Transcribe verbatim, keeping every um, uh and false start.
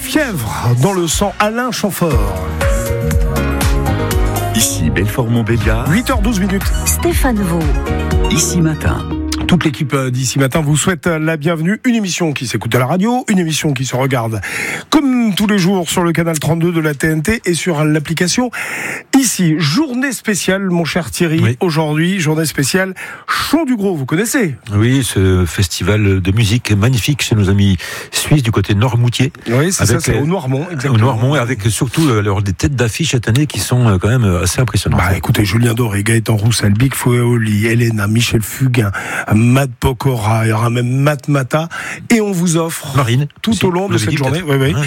fièvre dans le sang, Alain Chamfort. Ici Belfort-Montbéliard. huit heures douze minutes. Stéphane Vaux. Ici Matin. Toute l'équipe d'Ici Matin vous souhaite la bienvenue. Une émission qui s'écoute à la radio, une émission qui se regarde comme tous les jours sur le canal trente-deux de la T N T et sur l'application Ici. Journée spéciale, mon cher Thierry. Oui. Aujourd'hui, journée spéciale Chant du Gros, vous connaissez ? Oui, ce festival de musique magnifique chez nos amis suisses du côté Noirmoutier. Oui, c'est avec, ça, c'est au Noirmont. Exactement. Au Noirmont, et avec surtout alors, des têtes d'affiche cette année qui sont quand même assez impressionnantes. Bah écoutez, Julien Doré, Gaëtan Roussel, Big Fouéoli, Elena, Michel Fugain, Matt Pokora, il y aura même Matt Mata, et on vous offre Marine, tout aussi, au long de cette journée. Oui, oui.